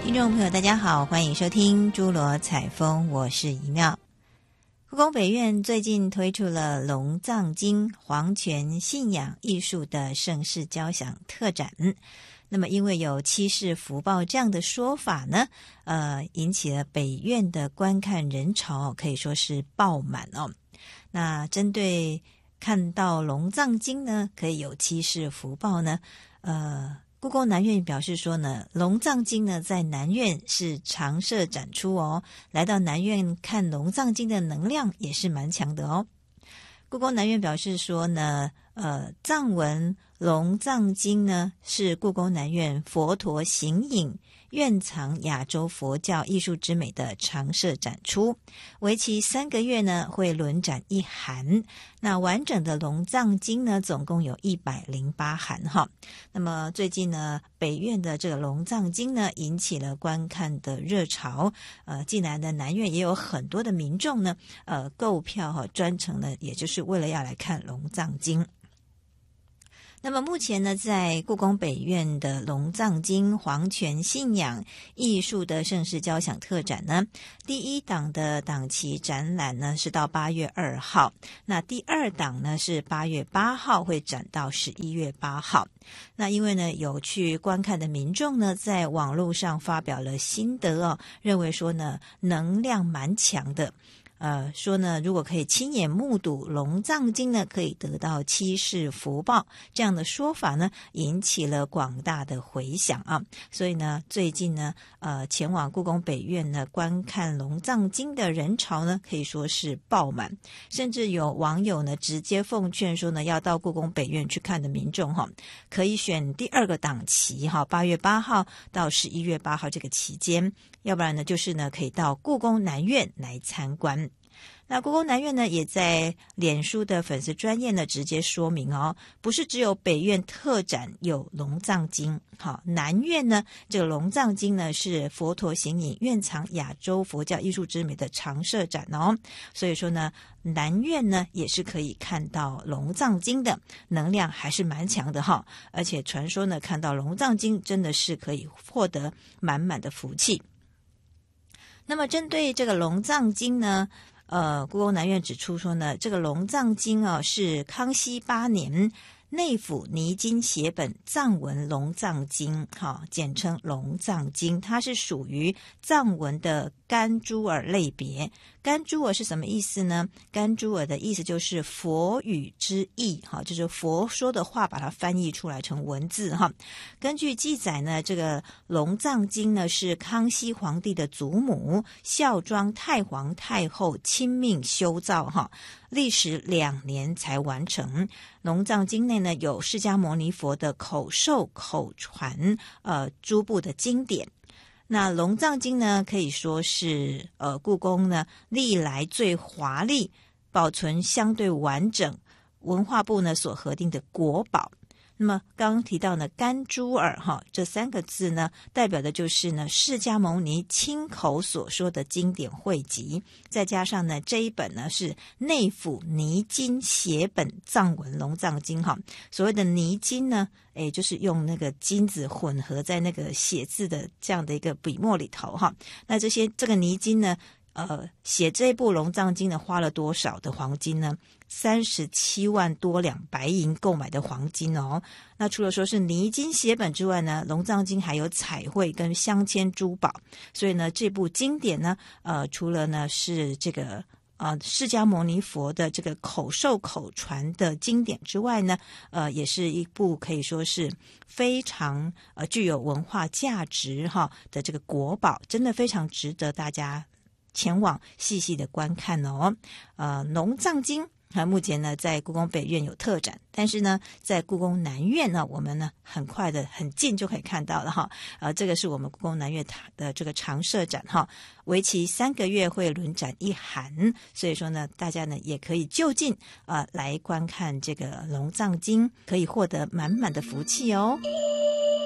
听众朋友大家好，欢迎收听诸罗采风，我是怡妙。故宫北院最近推出了龙藏经黄泉信仰艺术的盛世交响特展，那么因为有七世福报这样的说法呢，引起了北院的观看人潮可以说是爆满哦。那针对看到龙藏经呢可以有七世福报呢，故宫南院表示说呢，龙藏经呢在南院是常设展出哦，来到南院看龙藏经的能量也是蛮强的哦。故宫南院表示说呢，藏文龙藏经呢是故宫南院佛陀形影院藏亚洲佛教艺术之美的常设展出，为期3个月呢，会轮展1函。那完整的龙藏经呢，总共有108函哈。那么最近呢，北院的这个龙藏经呢，引起了观看的热潮。济南的南院也有很多的民众呢，购票哈，专程呢，也就是为了要来看龙藏经。那么目前呢，在故宫北院的龙藏经黄泉信仰艺术的盛世交响特展呢，第1档的档期展览呢是到8月2号，那第2档呢是8月8号，会展到11月8号。那因为呢有去观看的民众呢，在网络上发表了心得哦，认为说呢能量蛮强的。说呢，如果可以亲眼目睹龙藏经呢，可以得到七世福报，这样的说法呢，引起了广大的回响啊。所以呢，最近呢，前往故宫北院呢观看龙藏经的人潮呢，可以说是爆满，甚至有网友呢直接奉劝说呢，要到故宫北院去看的民众哈，可以选第2个档期哈，8月8号到11月8号这个期间，要不然呢，就是呢可以到故宫南院来参观。那故宫南院呢，也在脸书的粉丝专页呢直接说明哦，不是只有北院特展有龙藏经，好，南院呢这个龙藏经呢是佛陀形影院藏亚洲佛教艺术之美的常设展哦，所以说呢南院呢也是可以看到龙藏经的，能量还是蛮强的哈，而且传说呢看到龙藏经真的是可以获得满满的福气。那么针对这个龙藏经呢，故宫南院指出说呢，这个龙藏经啊是康熙8年内府拟经写本藏文龙藏经，简称龙藏经，它是属于藏文的甘珠尔类别。甘珠尔是什么意思呢？甘珠尔的意思就是佛语之意，就是佛说的话把它翻译出来成文字哈。根据记载呢，这个龙藏经呢是康熙皇帝的祖母孝庄太皇太后亲命修造哈，历时2年才完成。龙藏经内呢有释迦牟尼佛的口授口传诸部的经典。那龙藏经呢可以说是故宫呢历来最华丽、保存相对完整、文化部呢所核定的国宝。那么刚刚提到呢甘珠尔哈，这3个字呢代表的就是呢释迦牟尼亲口所说的经典汇集，再加上呢这一本呢是内府拟经写本藏文龙藏经哈。所谓的拟经呢，就是用那个金子混合在那个写字的这样的一个笔墨里头哈。那这个拟经呢写这部龙藏经呢花了多少的黄金呢？37万多两白银购买的黄金哦。那除了说是拟经写本之外呢，龙藏经还有彩绘跟镶嵌珠宝，所以呢这部经典呢除了呢是这个释迦牟尼佛的这个口授口传的经典之外呢，也是一部可以说是非常具有文化价值哈的这个国宝，真的非常值得大家前往细细的观看哦。龙藏经目前呢在故宫北院有特展，但是呢在故宫南院呢我们呢很快的很近就可以看到了哈。这个是我们故宫南院的这个常设展哈，为期3个月会轮展1函，所以说呢大家呢也可以就近来观看这个龙藏经，可以获得满满的福气哦。